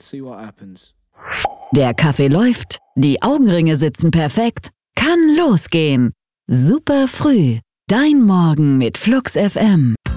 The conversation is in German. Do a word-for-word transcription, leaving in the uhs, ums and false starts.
see what happens. Der Kaffee läuft, die Augenringe sitzen perfekt, kann losgehen. Super früh, dein Morgen mit Flux F M.